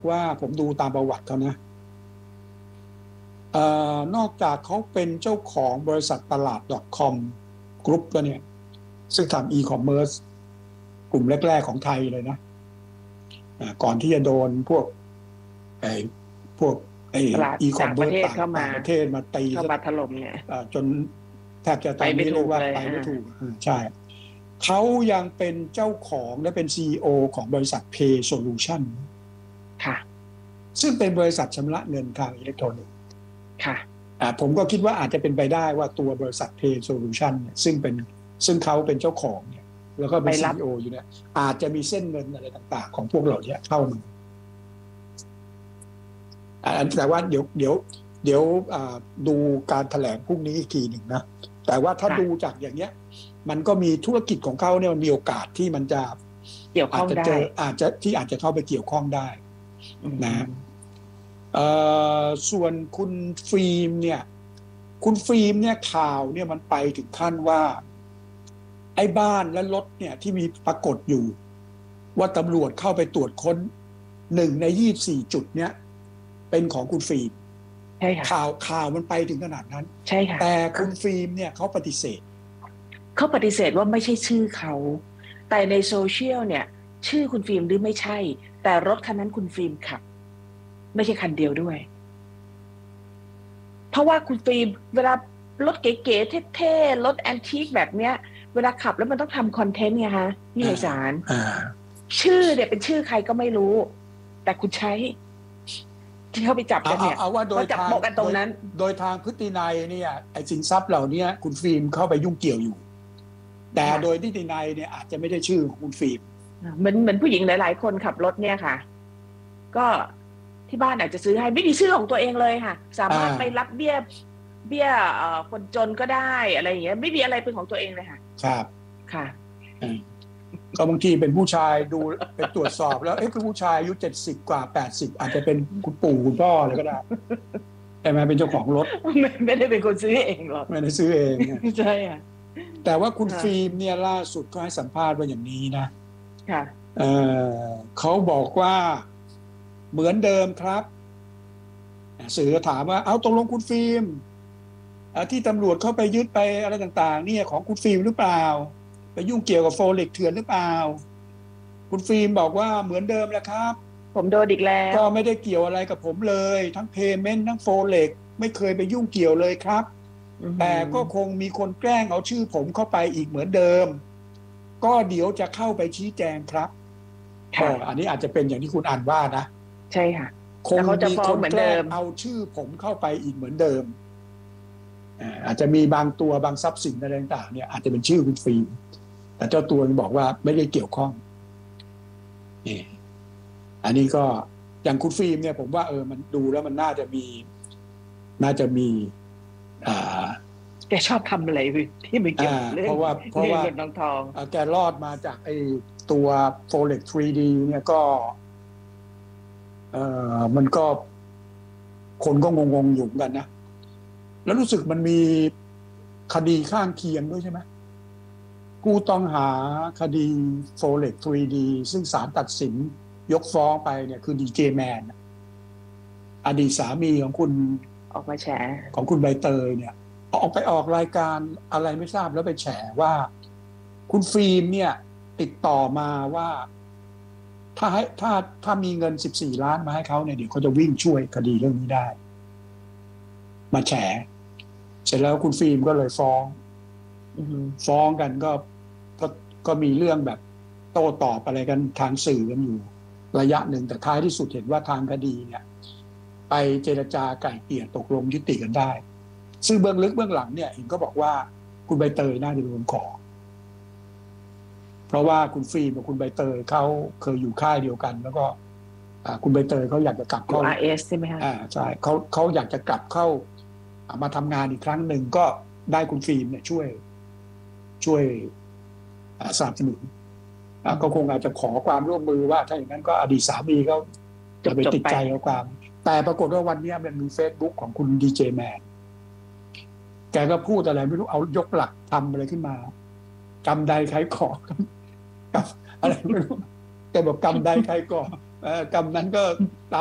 ว่าผมดูตามประวัติเขานะนอกจากเขาเป็นเจ้าของบริษัทตลาด .com กรุ๊ปแล้วเนี่ยซึ่งทำอีคอมเมิร์ซกลุ่มแรกๆของไทยเลยนะก่อนที่จะโดนพวกไอ้พวกไอ้ตลาดอีคอต่ามเมิร์ซงประเทศเข้ามาต่างประเทศมาตีเข้ามาถล่มเนี่ยจนแทบจะตไปอนไม่ถูนี้เรียกว่ากเลยไปไม่ถูกใช่เขายังเป็นเจ้าของและเป็น CEO ของบริษัท Pay Solution ค่ะซึ่งเป็นบริษัทชำระเงินทางอิเล็กทรอนิกส์ค่ะผมก็คิดว่าอาจจะเป็นไปได้ว่าตัวบริษัท Pay Solution เนี่ยซึ่งเขาเป็นเจ้าของเนี่ยแล้วก็เป็น CEO อยู่เนี่ยอาจจะมีเส้นเงินอะไรต่างๆของพวกเราเนี่ยเข้ามาแต่ว่าเดี๋ยวดูการแถลงพรุ่งนี้อีกทีหนึ่งนะแต่ว่าถ้าดูจากอย่างเนี้ยมันก็มีธุรกิจของเขาเนี่ยมันมีโอกาสที่มันจะเกี่ยวข้องได้อาจจะเข้าไปเกี่ยวข้องได้นะส่วนคุณฟิล์มเนี่ยข่าวเนี่ยมันไปถึงขั้นว่าไอ้บ้านและรถเนี่ยที่มีปรากฏอยู่ว่าตำรวจเข้าไปตรวจค้น1 ใน 24 จุดเนี่ยเป็นของคุณฟิล์มใช่ค่ะข่าวมันไปถึงขนาดนั้นใช่ค่ะแต่คุณฟิล์มเนี่ยเขาปฏิเสธว่าไม่ใช่ชื่อเขาแต่ในโซเชียลเนี่ยชื่อคุณฟิล์มหรือไม่ใช่แต่รถคันนั้นคุณฟิล์มขับไม่ใช่คันเดียวด้วยเพราะว่าคุณฟิล์มเวลารถเก๋ๆเท่ๆรถแอนทิคแบบเนี้ยเวลาขับแล้วมันต้องทำคอนเทนต์ไงฮะพี่ไพศาลชื่อเนี่ยเป็นชื่อใครก็ไม่รู้แต่คุณใช้ที่เขาไปจับกันเนี่ยเขาจับโปะกันตรงนั้นโดยทางพฤตินัยเนี่ยไอ้สินทรัพย์เหล่านี้คุณฟิล์มเข้าไปยุ่งเกี่ยวอยู่แต่โดยพฤตินัยเนี่ยอาจจะไม่ได้ชื่อของคุณฟิล์มเหมือนผู้หญิงหลายๆคนขับรถเนี่ยค่ะก็ที่บ้านอาจจะซื้อให้ไม่มีชื่อของตัวเองเลยค่ะสามารถไปรับเบี้ยคนจนก็ได้อะไรอย่างเงี้ยไม่มีอะไรเป็นของตัวเองเลยค่ะครับค่ะก็บางทีเป็นผู้ชายดูไปตรวจสอบแล้วเป็นผู้ชายอายุ70กว่า80อาจจะเป็นคุณปู่คุณพ่ออะไรก็ได้แต่มาเป็นเจ้าของรถไม่ได้เป็นคนซื้อเองหรอกไม่ได้ซื้อเองใช่ค่ะแต่ว่าคุณฟิล์มเนี่ยล่าสุดก็ให้สัมภาษณ์ว่าอย่างนี้นะค่ะเขาบอกว่าเหมือนเดิมครับสื่อถามว่าเอาตกลงคุณฟิล์มที่ตำรวจเข้าไปยึดไปอะไรต่างๆเนี่ยของคุณฟิล์มหรือเปล่าไปยุ่งเกี่ยวกับโฟเล็กเถื่อนหรือเปล่าคุณฟิล์มบอกว่าเหมือนเดิมแหละครับผมโดนอีกแล้วก็ไม่ได้เกี่ยวอะไรกับผมเลยทั้งเพย์เมนต์ทั้งโฟเล็กไม่เคยไปยุ่งเกี่ยวเลยครับแต่ก็คงมีคนแกล้งเอาชื่อผมเข้าไปอีกเหมือนเดิมก็เดี๋ยวจะเข้าไปชี้แจงครับอันนี้อาจจะเป็นอย่างที่คุณอ่านว่านะใช่ค่ะคงมีคนแกล้งเอาชื่อผมเข้าไปอีกเหมือนเดิมอาจจะมีบางตัวบางทรัพย์สินอะไรต่างๆเนี่ยอาจจะเป็นชื่อคุณฟิล์มแต่เจ้าตัวบอกว่าไม่ได้เกี่ยวข้องอันนี้ก็อย่างคุณฟิล์มเนี่ยผมว่ามันดูแล้วมันน่าจะมีแกชอบทำอะไรที่ไม่เกี่ยวเรื่องเพราะว่าเงินทองแกรอดมาจากไอ้ตัว Forex 3D เนี่ยก็มันก็คนก็งงๆอยู่กันนะแล้วรู้สึกมันมีคดีข้างเคียงด้วยใช่ไหมผู้ต้องหาคดี Forex 3D ซึ่งศาลตัดสินยกฟ้องไปเนี่ยคือดีเจแมนอดีตสามีของคุณออกมาแฉของคุณใบเตยเนี่ยออกรายการอะไรไม่ทราบแล้วไปแฉว่าคุณฟิล์มเนี่ยติดต่อมาว่าถ้ามีเงิน14 ล้านมาให้เขาเนี่ยเดี๋ยวเขาจะวิ่งช่วยคดีเรื่องนี้ได้มาแฉเสร็จแล้วคุณฟิล์มก็เลยฟ้องกันก็มีเรื่องแบบโต้ตอบอะไรกันทางสื่อกันอยู่ระยะหนึ่งแต่ท้ายที่สุดเห็นว่าทางคดีเนี่ยไปเจรจาไกล่เกลี่ยตกลงยุติกันได้ซึ่งเบื้องลึกเบื้องหลังเนี่ยเห็นก็บอกว่าคุณใบเตยน่าจะโดนขอเพราะว่าคุณฟิล์มกับคุณใบเตยเขาเคยอยู่ค่ายเดียวกันแล้วก็คุณใบเตยเขาอยากจะกลับเข้า RS ใช่ไหมคะใช่เขาอยากจะกลับเข้ามาทำงานอีกครั้งหนึ่งก็ได้คุณฟิล์มเนี่ยช่วยสนับสนุนก็คงอาจจะขอความร่วมมือว่าถ้าอย่างนั้นก็อดีตสามีเขาจะไปติดใจเอาความแต่ปรากฏว่าวันนี้มันมี Facebook ของคุณดีเจแมนแกก็พูดอะไรไม่รู้เอายกหลักทำอะไรขึ้นมากรรมใดใครก่อกับอะไรไม่รู้แกบอกกรรมใดใครก่อกรรมนั้นก็